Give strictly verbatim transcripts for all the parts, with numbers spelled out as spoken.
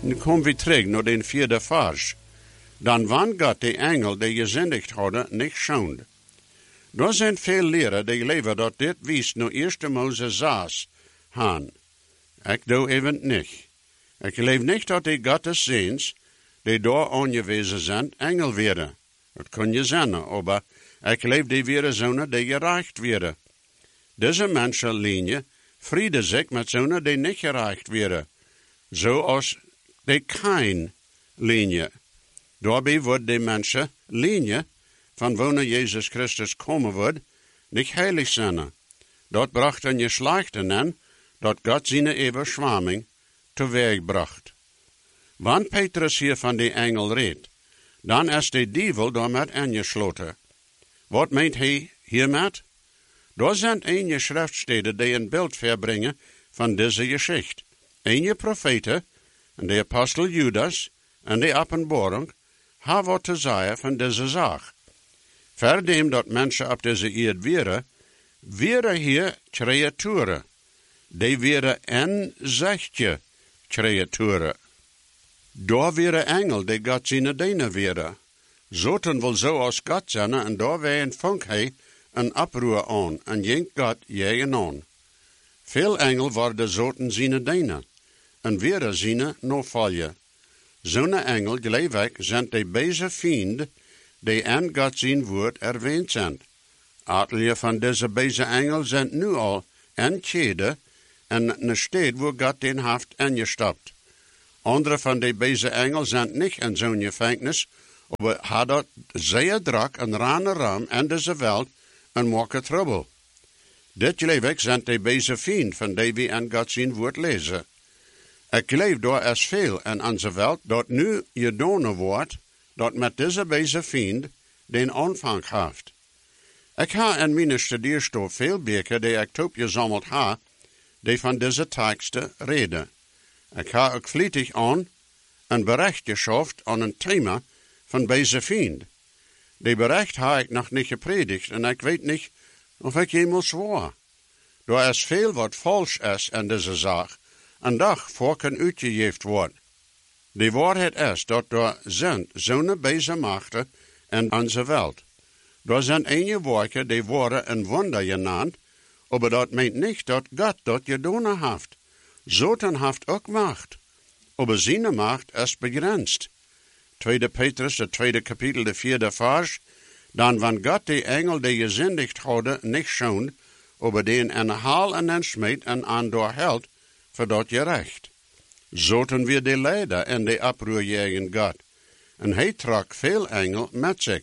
Nu komen we terug naar den vierde vers. Dan wanneer God de engel die gezendigd hadden niet schoond. Er zijn veel leren die leven dat dit wies naar eerste Mozes zes han. Ik doe even niet. Ik geloof niet dat die Gottes ziens, die daar aangewezen zijn, engel werden. Dat kun je zeggen, maar ik geloof die werden zonen die gereicht werden. Deze mensen linie vrede zich met zonen die niet gereicht werden. Zoals de Kain linie. Daarbij wordt de mensen linie van wanneer Jezus Christus komen wordt, niet heilig zijn. Dat bracht een geslachten aan, dat God zijn eeuwigschwaming teweeg bracht. Wanneer Petrus hier van die engel redt, dan is de duivel daarmee aangesloten. Wat meent hij hiermee? Daar zijn enige schriftsteden die een beeld verbrengen van deze geschichte. Enige profeten, en de apostel Judas, en de openbaring, hebben wat te zeggen van deze zaak. Verdem dat mensen op deze eerd weren, weren hier creaturen. Die weren en zechtje creaturen. Daar weren engel die God zijn dienen weren. Zoten wil zo als God zijn, en daar wij vangt hij een oproer aan, en jengt God jegen aan. Veel engel worden zoten zijn dienen, en weren zijn nog vallen. Zo'n engel, geloof ik, zijn de beze vrienden die aan God zijn woord erwähnt zijn. Aardige van deze beze engel zijn nu al entscheden en een stad waar God den heeft ingestapt. Andere van de beze engel zijn niet in zo'n gevangenis, maar hadden zeer druk en rane ram in deze wereld en maken trouble. Dit geloof ik zijn de beze vrienden van die we aan God zijn woord lezen. Ik geloof daar is veel in onze wereld dat nu gedaan wordt, dat met deze beze vriend den aanvang heeft. Ik heb in mijn studierstof veel boeken die ik opgezameld heb, die van deze teksten reden. Ik heb ook vlietig aan een bericht geschaft aan een thema van beze vriend. Die bericht heb ik nog niet gepredigd en ik weet niet of ik jemals zwaar. Er is veel wat vals is in deze zaak, en dag voor kan uitgegeven worden. De waarheid is dat er zijn zo'n beze machten in onze wereld. Er zijn enige woorden die worden een wonder genaamd, maar dat meent niet dat God dat gedaan heeft. Zoten heeft ook macht, maar zijn macht is begrensd. Tweede Petrus, de tweede kapitel, de vierde vers, dan wanneer God de engel die gezendigd hadden niet schoond, maar den en haal en en smeet en aan doorheld, voor dat je recht. Zoten we de leider en de oproer jegen God, en hij trok veel engel met zich.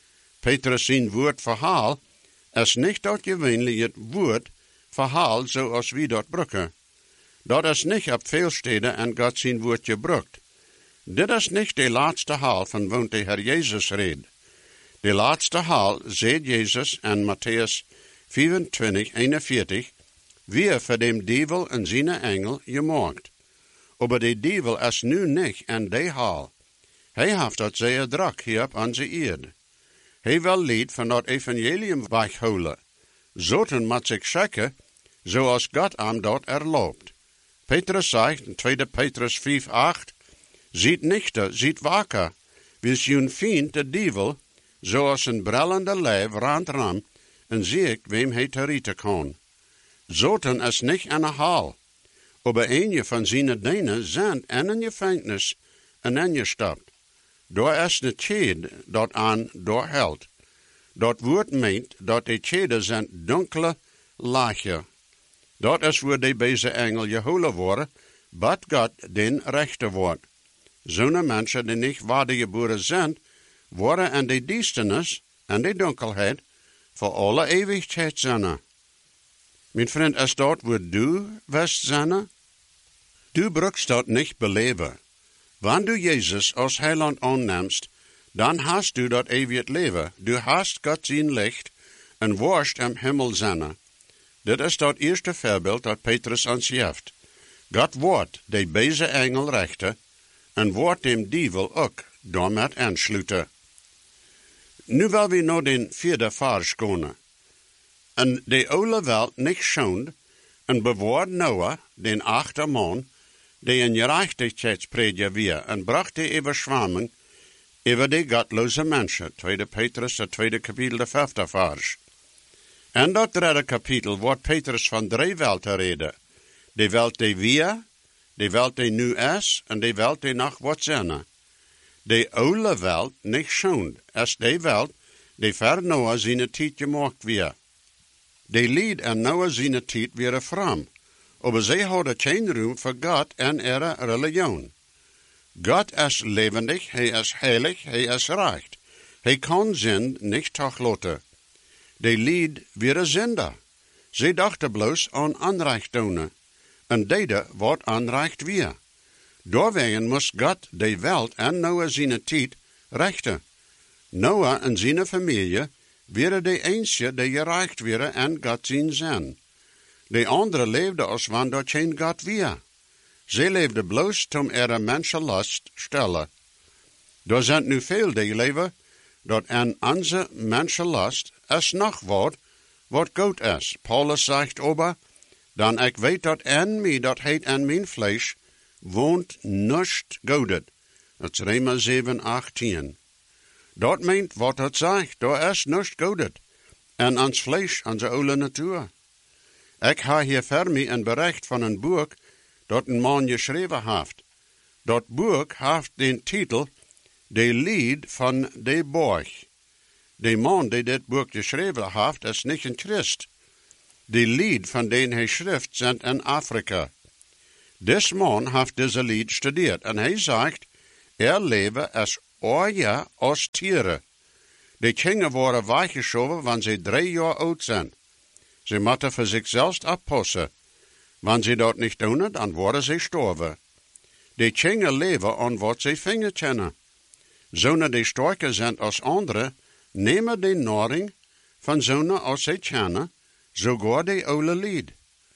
Petrus zijn woord verhaal is niet dat gewöhnlijk het woord verhaal zoals we dat brukken. Dat is niet op veel steden en God zijn woord gebruikt. Dit is niet de laatste haal van woont de Heer Jezus reed. De laatste haal zegt Jezus in Matthäus vierentwintig, eenenveertig, wie voor dem duivel en zijn engel gemaakt. Maar de duivel is nu niet in de haal. Hij heeft dat zeer druk hier op onze eerd. Hij wil lied van dat evangelium wegholen. Zoten moet zich checken, zoals God hem dat erlaubt. Petrus zegt in tweede Petrus vijf, acht, ziet nichter, ziet wakker, wils jun vriend de duivel, zoals een brellende lijf randram, en zie ik wem hij te rieten kan. Zoten is niet in een haal, maar een van zijn dienen zijn in een gevangenis en ingestapt. Daar is een tjede dat aan doorhelt. Dat woord meent dat de tjede zijn donkere laagje. Dat is waar de beze engel geholen worden, bad God den rechter wordt. Zo'n mensen die niet wedergeboren zijn, worden in de duisternis en de donkerheid voor alle eeuwigheid zijn. Mijn vriend, is dat waar du west zijn? Du brukst dat niet beleven. Wanneer du Jezus als heiland aanneemt, dan hast du dat eeuwig leven. Du hast God zijn licht en worst im Himmel zijn. Dit is dat eerste voorbeeld dat Petrus ons geeft. God wordt de beze engel rechter en wordt dem duivel ook daarmee aansluiten. Nu wil we naar den vierde vers komen. En de oude wereld niet schoond, en bewaard Noah, den achte man, die in gerechtigheidsprediger weer, en bracht die überschwamming über die gottlose mensen. Tweede Petrus, het tweede kapitel, de vijfde vers. En dat derde kapitel wordt Petrus van drie welten reden. De welt die weer, de welt die nu is, en de welt die nog wordt zijn. De oude welt niet schoon, is de welt die ver Noah zijn tijd gemaakt weer. De lied en Noah zijn tijd weer fram, aber zij hadden geen ruim voor God en ihre religion. God is levendig, hij is heilig, hij is recht. Hij kan zin niet toelaten. De lied weer zinder. Zij dachten bloos aan aanrecht doen. En deden wat aanrecht weer. Doorwegen moest God de welt en Noah zijn tijd rechten. Noah en zijn familie waren de enige die gerecht waren en God zijn zin. De anderen leefden als wanneer geen God weer. Zij leefden bloos om ihre mensenlast stellen. Er zijn nu veel die leven dat en onze mensenlast is nog wat, wat goed is. Paulus zegt over, dan ik weet dat in mij, dat heet in mijn vlees, woont niets goedet. Dat is Rema zeven, achttien. Dat meent wat het zegt, er is niets goedet. En ons vlees, onze oude natuur. Ik heb hier voor mij een bericht van een boek dat een man geschreven heeft. Dat boek heeft den titel De Lied van de Borg. De man die dit boek geschreven heeft, is niet een Christ. De lied van den hij schrift zijn in Afrika. This man heeft deze lied studeerd en hij zegt, er leven is ooit als tieren. De kinderen worden weggeschoven wanneer ze drie jaar oud zijn. Ze moeten voor zichzelf oppassen. Wanneer ze dat niet doen, dan worden ze sterven. De kinderen leven aan wat ze vinden kennen. Zonen die sterker zijn als anderen, nemen de naring van zonen als ze kennen, sogar de oude lied.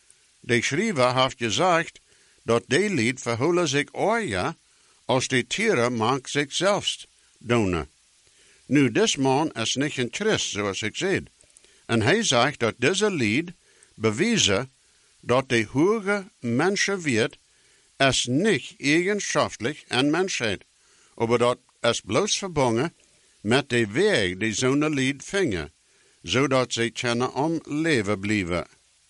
De schrijver heeft gezegd dat de lied verholen zich ooit als de tieren mank zichzelf doen. Nu, dit man is niet een Christ, zoals ik zei. En hij zegt dat deze lied bewijzen dat de hoge mensen weet, is niet eigenschaftelijk en mensheid, maar dat is bloos verbonden met de weg die zo'n lied vingen, zodat ze kunnen om leven blijven.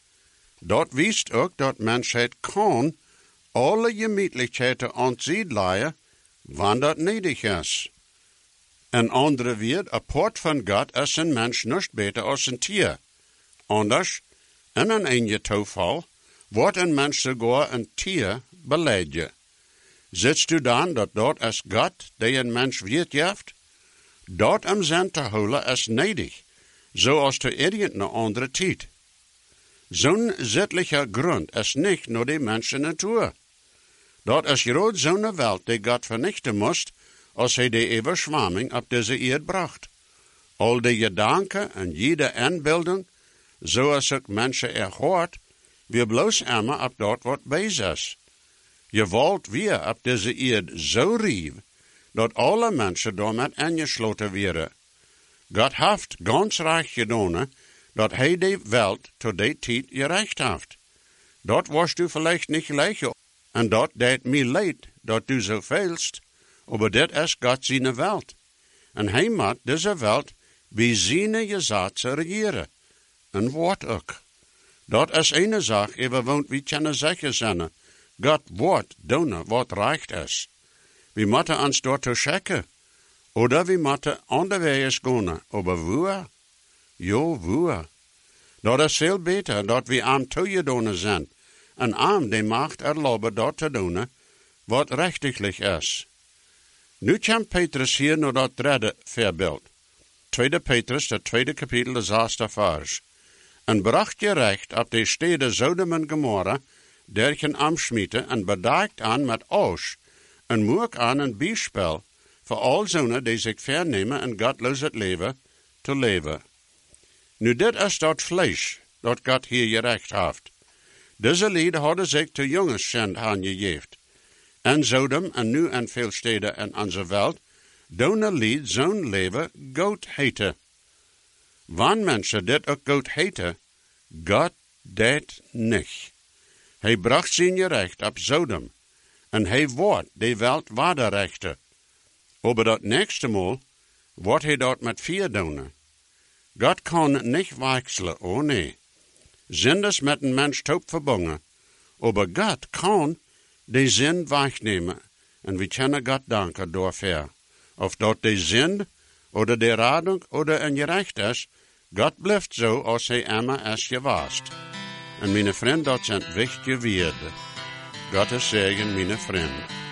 Dat wijst ook dat mensheid kan alle gemeenlijkheden aan zich leiden, wanneer dat nodig is. Een andere weer, apart van God, is een mens niet beter als een tier. Anders, in een ene toeval, wordt een mens sogar een tier beleid. Zitst u dan dat dat is God die een mens weergeeft? Dat om zijn te houden is nodig, zoals te irgendeine andere tijd. Zo'n zittelijke grond is niet naar de mensen natuur. Dat is groot zo'n welt die God vernichten moest, als hij de überschwamming op deze eerd bracht. Al die gedanken en jede inbeelding, zoals ook mensen er hoort, weer bloos immer op dat wat bezig is. Je wilt weer op deze eerd zo rief, dat alle mensen daarmee ingesloten werden. God heeft ganz recht gedaan, dat hij de welt tot die tijd gerecht heeft. Dat was u vielleicht niet gelijk, en dat deed mij leid, dat u zo veelst, maar dit is God zijn welt. En hij moet deze welt bij zijn gezaten regeren. En wat ook. Dat is een zaak, even want we kunnen zeggen zijn, God wordt doen wat recht is. We moeten ons daartoe checken. Oder we moeten anderwijs gaan. Aber waar? Jo, waar? Dat is veel beter, dat we aan toegedaan zijn. En aan de macht erlauben dat te doen, wat rechtiglijk is. Nu komt Petrus hier naar dat derde voorbeeld. Tweede Petrus, het tweede kapitel, de zesde vers. En bracht je recht op de steden Sodom en Gomorra, derchen amschmieten en bedaakt aan met oos, en moek aan een bijspel, voor al zonen die zich vernemen en godloos het leven te leven. Nu dit is dat vlees, dat God hier gerecht heeft. Deze lieden hadden zich te jongens schend aangegeven. En Sodom en nu en veel steden in onze wereld, doen een lied zo'n leven goed heten. Wanneer mensen dit ook goed heten, God deed niet. Hij bracht zijn recht op Sodom, en hij wordt de welt waarderechter. Aber dat nächste Mal wordt hij dat met vier doen. God kan niet wechseln, oh nee. Sind is met een mens taub verbonden. Aber God kan de zin wegnemen. En we kunnen God danken daarvoor. Of dat de zin, oder de radung, oder een gerecht is, God blijft zo als hij immer is geweest. En mijn vriend, dat zijn wichtige woorden. God is zegen, mijn vriend.